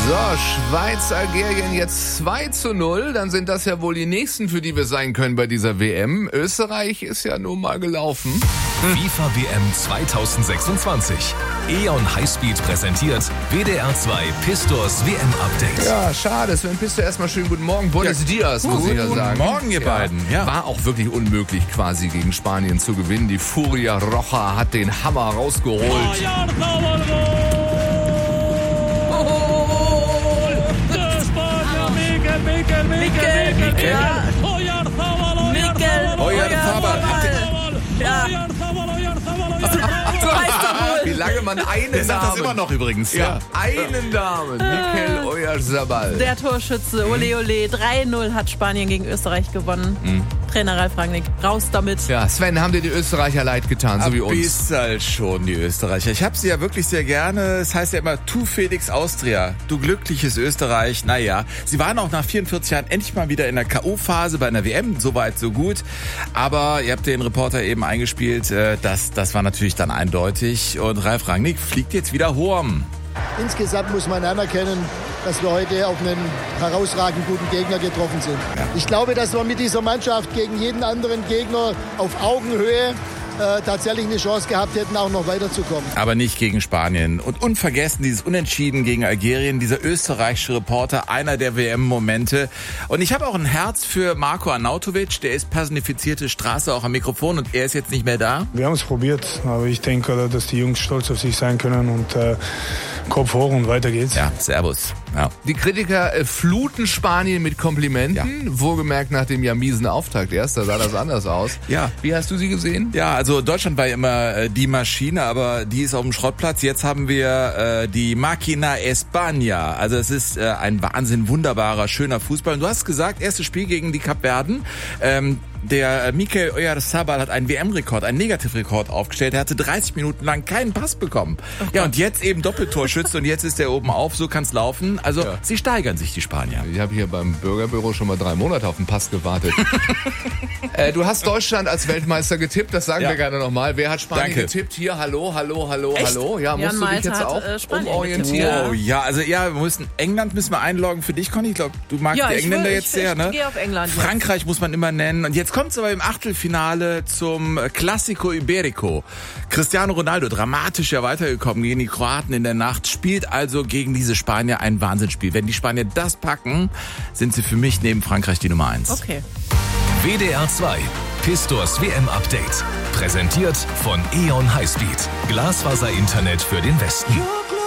So, Schweiz, Algerien jetzt 2:0. Dann sind das ja wohl die nächsten, für die wir sein können bei dieser WM. Österreich ist ja nun mal gelaufen. FIFA WM 2026. E.ON Highspeed präsentiert WDR 2 Pistors WM Update. Ja, schade. Sven Pistor, erstmal schönen guten Morgen. Buenos Dias, muss ich ja sagen. Guten Morgen, ihr beiden. Ja. War auch wirklich unmöglich, quasi gegen Spanien zu gewinnen. Die Furia Roja hat den Hammer rausgeholt. Oyarzabal. So heißt er wohl. Wie lange man einen Der sagt das Namen... immer noch übrigens. Ja, einen Namen. Mikel Oyarzabal. Der Torschütze, ole ole, 3:0 hat Spanien gegen Österreich gewonnen. Trainer Ralf Rangnick, raus damit. Ja, Sven, haben dir die Österreicher leid getan, so wie uns? Bissal schon, die Österreicher. Ich habe sie ja wirklich sehr gerne. Es heißt ja immer, tu Felix Austria, du glückliches Österreich. Naja, sie waren auch nach 44 Jahren endlich mal wieder in der K.O.-Phase bei einer WM. Soweit, so gut. Aber ihr habt den Reporter eben eingespielt. Das war natürlich dann eindeutig. Und Ralf Rangnick fliegt jetzt wieder Horm. Insgesamt muss man anerkennen, dass wir heute auf einen herausragend guten Gegner getroffen sind. Ja. Ich glaube, dass wir mit dieser Mannschaft gegen jeden anderen Gegner auf Augenhöhe tatsächlich eine Chance gehabt hätten, auch noch weiterzukommen. Aber nicht gegen Spanien. Und unvergessen dieses Unentschieden gegen Algerien, dieser österreichische Reporter, einer der WM-Momente. Und ich habe auch ein Herz für Marko Arnautovic, der ist personifizierte Straße auch am Mikrofon und er ist jetzt nicht mehr da. Wir haben es probiert, aber ich denke, dass die Jungs stolz auf sich sein können und Kopf hoch und weiter geht's. Ja, servus. Ja. Die Kritiker fluten Spanien mit Komplimenten, wohlgemerkt nach dem ja miesen Auftakt erst, da sah das anders aus. Ja. Wie hast du sie gesehen? Ja, also Deutschland war ja immer die Maschine, aber die ist auf dem Schrottplatz. Jetzt haben wir die Máquina España. Also es ist ein Wahnsinn, wunderbarer, schöner Fußball. Und du hast gesagt, erstes Spiel gegen die Kapverden. Der Mikel Oyarzabal hat einen WM-Rekord, einen Negativrekord aufgestellt. Er hatte 30 Minuten lang keinen Pass bekommen. Ja, und jetzt eben Doppeltorschütze und jetzt ist er oben auf. So kann's laufen. Also sie steigern sich, die Spanier. Ich habe hier beim Bürgerbüro schon mal 3 Monate auf den Pass gewartet. Du hast Deutschland als Weltmeister getippt, das sagen wir gerne nochmal. Wer hat Spanien getippt? Hier, hallo. Ja, musst du dich jetzt auch umorientieren? Oh, ja, also England müssen wir einloggen für dich, Conny. Ich glaube, du magst die Engländer jetzt sehr, ne? Ich gehe auf England. Frankreich muss man immer nennen. Und jetzt kommt es aber im Achtelfinale zum Clásico Ibérico. Cristiano Ronaldo, dramatisch ja weitergekommen gegen die Kroaten in der Nacht, spielt also gegen diese Spanier ein Wahnsinnsspiel. Wenn die Spanier das packen, sind sie für mich neben Frankreich die Nummer 1. Okay. WDR 2 Pistors WM Update. Präsentiert von E.ON Highspeed. Glasfaser-Internet für den Westen.